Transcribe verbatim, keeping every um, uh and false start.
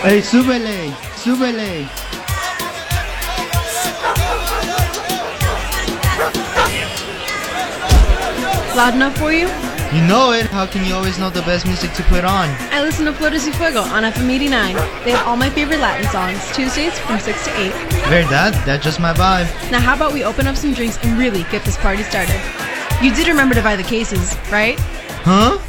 Hey, súbele, súbele. Loud enough for you? You know it. How can you always know the best music to put on? I listen to Flores y Fuego on F M eighty-nine. They have all my favorite Latin songs, Tuesdays from six to eight. Verdad, that's just my vibe. Now how about we open up some drinks and really get this party started? You did remember to buy the cases, right? Huh?